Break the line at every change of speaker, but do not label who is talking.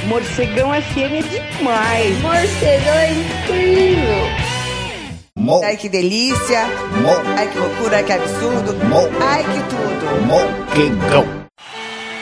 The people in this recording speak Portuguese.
Morcegão FM é demais.
Morcegão é incrível.
Ai, que delícia. Ai, que loucura, ai, que absurdo. Ai, que tudo.
Morcegão.